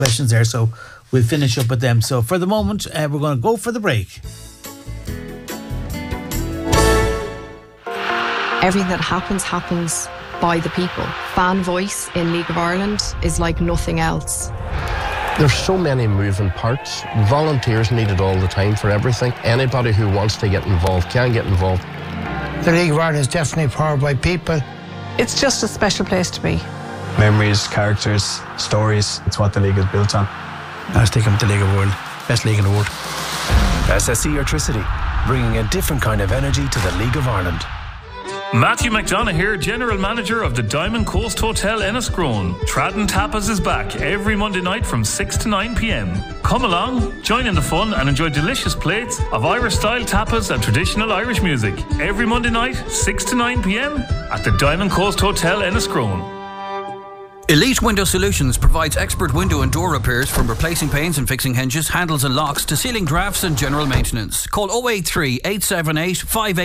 questions there, so we'll finish up with them. So for the moment, we're going to go for the break. Everything that happens by the people. Fan voice in League of Ireland is like nothing else. There's so many moving parts. Volunteers needed all the time for everything. Anybody who wants to get involved can get involved. The League of Ireland is definitely powered by people. It's just a special place to be. Memories, characters, stories. It's what the league is built on. I stick with the League of the World. Best league in the world. SSE Electricity, bringing a different kind of energy to the League of Ireland. Matthew McDonough here, General Manager of the Diamond Coast Hotel Enniscrone. Tradden Tapas is back every Monday night from 6 to 9 p.m. Come along, join in the fun and enjoy delicious plates of Irish-style tapas and traditional Irish music. Every Monday night, 6 to 9 p.m. at the Diamond Coast Hotel Enniscrone. Elite Window Solutions provides expert window and door repairs, from replacing panes and fixing hinges, handles and locks to ceiling drafts and general maintenance. Call 083 878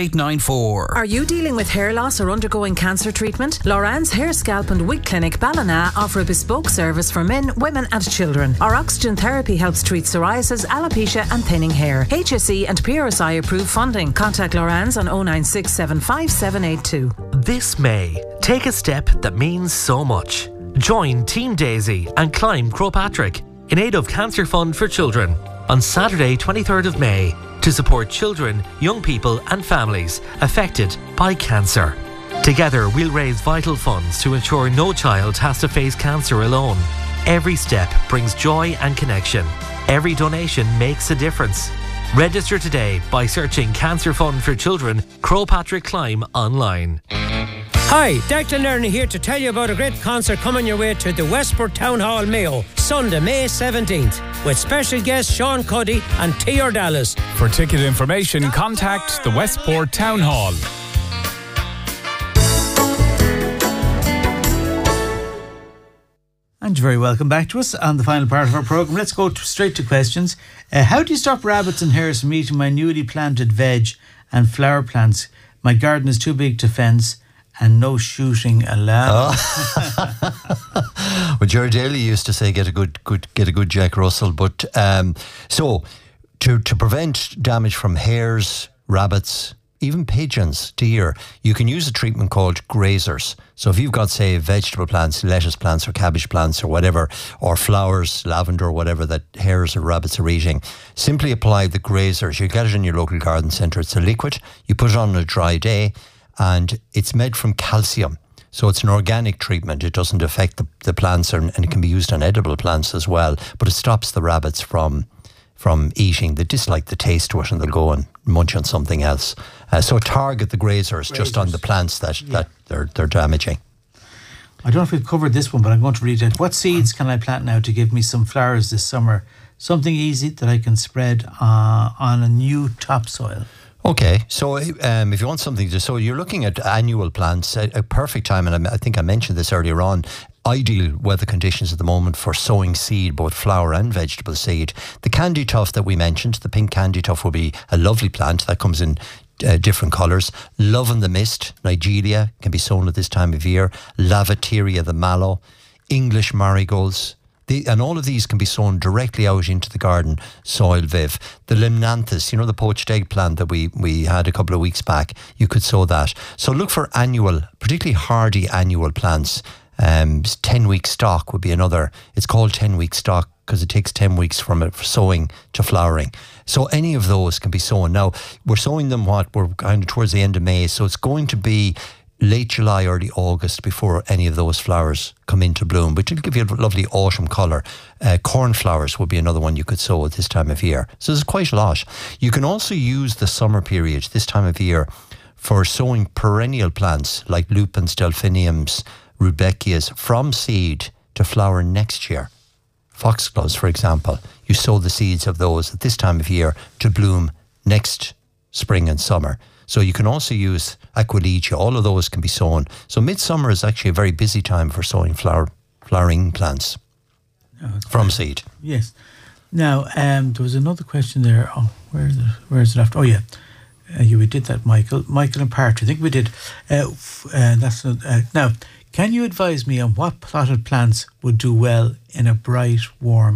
5894. Are you dealing with hair loss or undergoing cancer treatment? Loran's Hair, Scalp and Wig Clinic Ballina offer a bespoke service for men, women and children. Our oxygen therapy helps treat psoriasis, alopecia and thinning hair. HSE and PRSI approved funding. Contact Loran's on 096755782. This May, take a step that means so much. Join Team Daisy and climb Croagh Patrick in aid of Cancer Fund for Children on Saturday 23rd of May to support children, young people and families affected by cancer. Together we'll raise vital funds to ensure no child has to face cancer alone. Every step brings joy and connection. Every donation makes a difference. Register today by searching Cancer Fund for Children Croagh Patrick Climb online. Hi, Declan Lerner here to tell you about a great concert coming your way to the Westport Town Hall, Mayo, Sunday, May 17th, with special guests Sean Cuddy and T.R. Dallas. For ticket information, contact the Westport Town Hall. And you're very welcome back to us on the final part of our programme. Let's go straight to questions. How do you stop rabbits and hares from eating my newly planted veg and flower plants? My garden is too big to fence and no shooting allowed. Well, Jerry Daly used to say get a good Jack Russell. But so to prevent damage from hares, rabbits, even pigeons, deer, you can use a treatment called grazers. So if you've got, say, vegetable plants, lettuce plants or cabbage plants or whatever, or flowers, lavender or whatever that hares or rabbits are eating, simply apply the grazers. You get it in your local garden centre. It's a liquid. You put it on a dry day, and it's made from calcium. So it's an organic treatment. It doesn't affect the plants, and it can be used on edible plants as well. But it stops the rabbits from eating. They dislike the taste to it and they'll go and munch on something else. So target the grazers just on the plants that they're damaging. I don't know if we've covered this one, but I'm going to read it. What seeds can I plant now to give me some flowers this summer? Something easy that I can spread on a new topsoil. Okay, so if you want something so you're looking at annual plants, a perfect time, and I think I mentioned this earlier on, ideal weather conditions at the moment for sowing seed, both flower and vegetable seed. The candy tuft that we mentioned, the pink candy tuft, will be a lovely plant that comes in different colours. Love in the Mist, Nigeria, can be sown at this time of year. Lavateria, the mallow, English marigolds. And all of these can be sown directly out into the garden soil, Viv. The limnanthus, the poached egg plant that we had a couple of weeks back, you could sow that. So look for annual, particularly hardy annual plants. 10-week stock would be another. It's called 10-week stock because it takes 10 weeks from sowing to flowering. So any of those can be sown. Now, we're sowing them we're kind of towards the end of May, so it's going to be late July, early August before any of those flowers come into bloom, but it'll give you a lovely autumn colour. Cornflowers would be another one you could sow at this time of year. So there's quite a lot. You can also use the summer period, this time of year, for sowing perennial plants like lupins, delphiniums, rudbeckias from seed to flower next year. Foxgloves, for example, you sow the seeds of those at this time of year to bloom next spring and summer. So you can also use Aquilegia. All of those can be sown. So midsummer is actually a very busy time for sowing flowering plants from seed. Yes. Now, there was another question there. Oh, where is it after? Oh, yeah. We did that, Michael. Michael and Partridge. I think we did. Now, Can you advise me on what potted plants would do well in a bright, warm